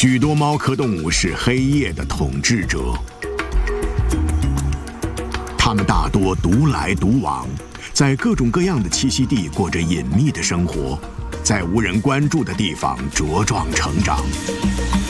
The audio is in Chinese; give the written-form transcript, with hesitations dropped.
许多猫科动物是黑夜的统治者，它们大多独来独往，在各种各样的栖息地过着隐秘的生活，在无人关注的地方茁壮成长。